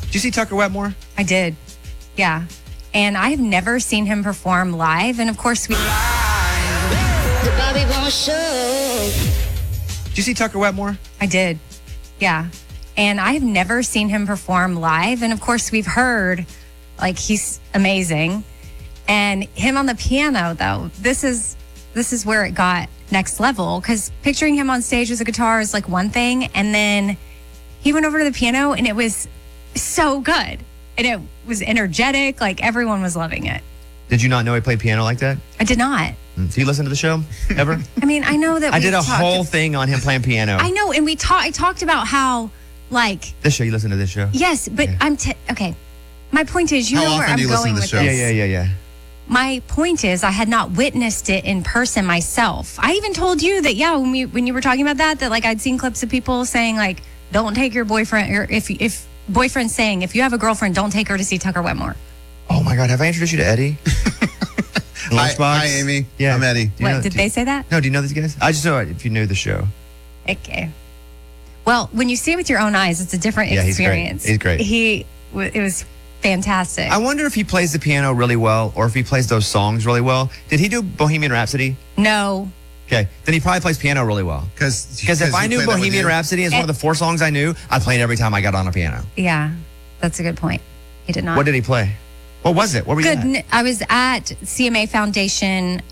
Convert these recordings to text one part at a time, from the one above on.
Did you see Tucker Wetmore? I did. Yeah. And I have never seen him perform live. And of course, The Bobby Bones Show. Did you see Tucker Wetmore? I did. Yeah. And I have never seen him perform live. And of course, we've heard, like, he's amazing. And him on the piano, though, this is where it got next level. Because picturing him on stage with a guitar is like one thing. And then he went over to the piano and it was so good. And it was energetic. Like, everyone was loving it. Did you not know he played piano like that? I did not. Do you listen to the show ever? I mean, I know that I did a whole thing on him playing piano. I know. And I talked about how, like... This show, you listen to this show? Yes, but Yeah. okay. My point is, you How know where often I'm do you listen going to the with show? this. Yeah. My point is, I had not witnessed it in person myself. I even told you that, when you were talking about that, like, I'd seen clips of people saying, like, don't take your boyfriend, or if boyfriend's saying, if you have a girlfriend, don't take her to see Tucker Wetmore. Oh my God, have I introduced you to Eddie? Hi, Amy. Yeah. I'm Eddie. Did they say that? No, do you know these guys? I just know it if you knew the show. Okay. Well, when you see it with your own eyes, it's a different Yeah, he's great. experience. He's great. It was fantastic. I wonder if he plays the piano really well or if he plays those songs really well. Did he do Bohemian Rhapsody? No. Okay, then he probably plays piano really well. Because if I knew Bohemian Rhapsody is one of the 4 songs I knew, I'd play it every time I got on a piano. Yeah, that's a good point. He did not. What did he play? What was it? What were you at? I was at CMA Foundation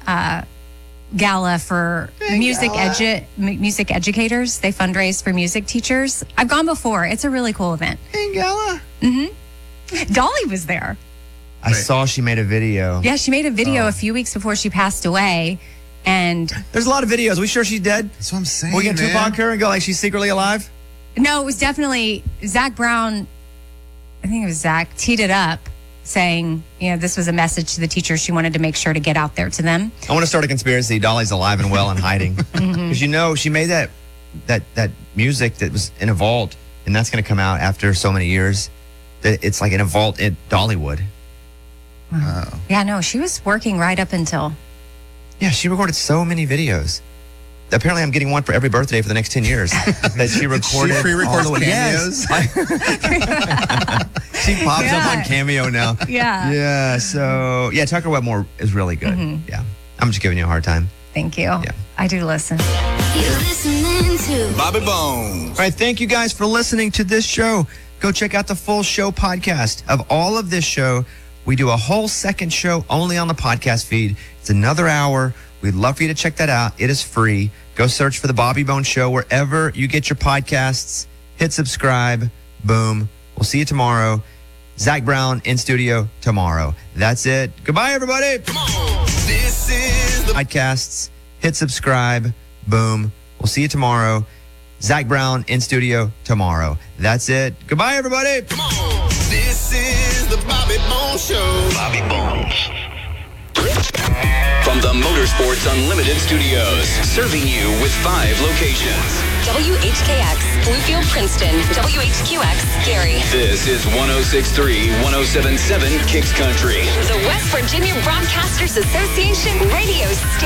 gala for music educators. They fundraise for music teachers. I've gone before. It's a really cool event. Hey, gala. Dolly was there. I saw she made a video. Yeah, she made a video a few weeks before she passed away. And there's a lot of videos. Are we sure she's dead? That's what I'm saying, We get man. Tupac her and go like she's secretly alive? no, it was definitely Zach Brown. I think it was Zach teed it up saying, this was a message to the teachers. She wanted to make sure to get out there to them. I want to start a conspiracy. Dolly's alive and well and hiding. Because she made that music that was in a vault, and that's going to come out after so many years. It's like in a vault at Dollywood. Oh. Yeah, no, she was working right up until. Yeah, she recorded so many videos. Apparently, I'm getting one for every birthday for the next 10 years that she recorded. She pre-records all the way. cameos? Yes. She pops up on Cameo now. Yeah. Yeah, so, Tucker Wetmore is really good. Yeah. I'm just giving you a hard time. Thank you. Yeah. I do listen. You're listening to Bobby Bones. All right, thank you guys for listening to this show. Go check out the full show podcast of all of this show. We do a whole second show only on the podcast feed. It's another hour. We'd love for you to check that out. It is free. Go search for The Bobby Bones Show wherever you get your podcasts. Hit subscribe. Boom. We'll see you tomorrow. Zach Brown in studio tomorrow. That's it. Goodbye, everybody. This is the Podcasts. Hit subscribe. Boom. We'll see you tomorrow. Zach Brown in studio tomorrow. That's it. Goodbye, everybody. This is the Bobby Bones Show. Bobby Bones. From the Motorsports Unlimited Studios, serving you with 5 locations. WHKX, Bluefield, Princeton. WHQX, Gary. This is 106.3, 107.7 Kicks Country. The West Virginia Broadcasters Association radio station.